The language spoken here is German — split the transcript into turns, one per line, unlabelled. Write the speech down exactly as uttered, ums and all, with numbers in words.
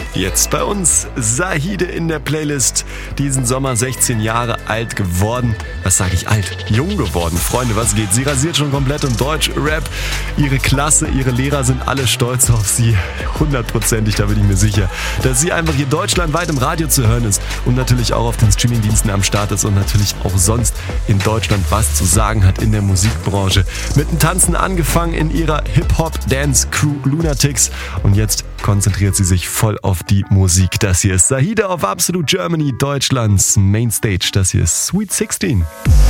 Jetzt bei uns Zahide in der Playlist. Diesen Sommer sechzehn Jahre alt geworden. Was sage ich alt? Jung geworden. Freunde, was geht? Sie rasiert schon komplett und Deutsch Rap. Ihre Klasse, ihre Lehrer sind alle stolz auf sie. Hundertprozentig, da bin ich mir sicher. Dass sie einfach hier deutschlandweit im Radio zu hören ist und natürlich auch auf den Streamingdiensten am Start ist und natürlich auch sonst in Deutschland was zu sagen hat in der Musikbranche. Mit dem Tanzen angefangen in ihrer Hip-Hop-Dance-Crew Lunatics und jetzt konzentriert sie sich voll auf die Musik. Das hier ist Zahide auf Absolute Germany, Deutschlands Mainstage. Das hier ist Sweet sechzehn.